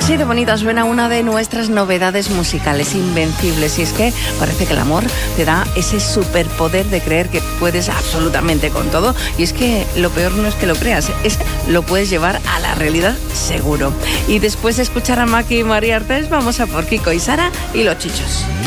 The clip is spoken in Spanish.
Así de bonita suena una de nuestras novedades musicales, Invencibles. Y es que parece que el amor te da ese superpoder de creer que puedes absolutamente con todo. Y es que lo peor no es que lo creas, es lo puedes llevar a la realidad seguro. Y después de escuchar a Maki y María Artés, vamos a por Kiko y Sara y los Chichos.